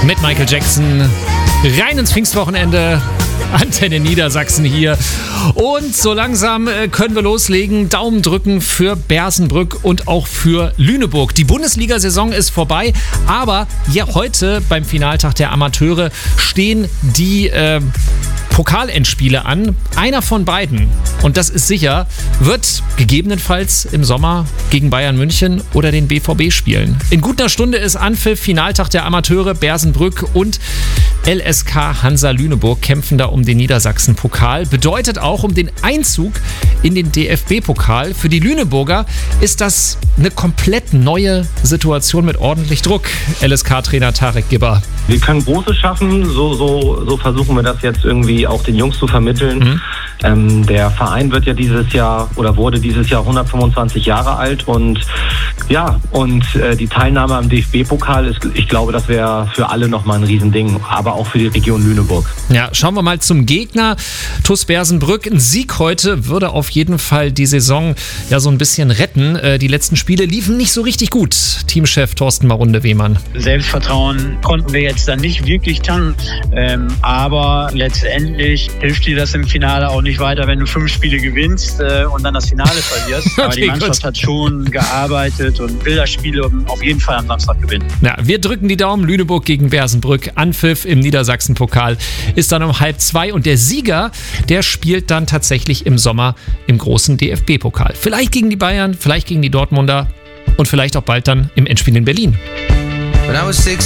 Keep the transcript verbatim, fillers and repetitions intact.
mit Michael Jackson. Rein ins Pfingstwochenende. Antenne Niedersachsen hier. Und so langsam können wir loslegen. Daumen drücken für Bersenbrück und auch für Lüneburg. Die Bundesliga-Saison ist vorbei, aber ja, heute beim Finaltag der Amateure stehen die äh, Pokalendspiele an. Einer von beiden, und das ist sicher, wird gegebenenfalls im Sommer gegen Bayern München oder den B V B spielen. In guter Stunde ist Anpfiff, Finaltag der Amateure. Bersenbrück und L S K Hansa Lüneburg kämpfen da um den Niedersachsen-Pokal. Bedeutet auch um den Einzug in den D F B-Pokal. Für die Lüneburger ist das eine komplett neue Situation mit ordentlich Druck. L S K-Trainer Tarek Gibber. Wir können Großes schaffen, so, so, so versuchen wir das jetzt irgendwie auch den Jungs zu vermitteln. Mhm. Ähm, der Verein wird ja dieses Jahr oder wurde dieses Jahr hundertfünfundzwanzig Jahre alt und ja, und äh, die Teilnahme am D F B-Pokal ist, ich glaube, das wäre für alle nochmal ein Riesending, aber auch für die Region Lüneburg. Ja, schauen wir mal zum Gegner. T U S Bersenbrück. Ein Sieg heute würde auf jeden Fall die Saison ja so ein bisschen retten. Äh, die letzten Spiele liefen nicht so richtig gut. Teamchef Thorsten Marunde-Wehmann. Selbstvertrauen konnten wir jetzt dann nicht wirklich tanken, ähm, aber letztendlich hilft dir das im Finale auch nicht weiter, wenn du fünf Spiele gewinnst äh, und dann das Finale verlierst. Aber okay, die Mannschaft gut. hat schon gearbeitet und will das Spiel auf jeden Fall am Samstag gewinnen. Ja, wir drücken die Daumen. Lüneburg gegen Bersenbrück. Anpfiff im Niedersachsen-Pokal ist dann um halb zwei und der Sieger, der spielt dann tatsächlich im Sommer im großen D F B-Pokal. Vielleicht gegen die Bayern, vielleicht gegen die Dortmunder und vielleicht auch bald dann im Endspiel in Berlin. When I was six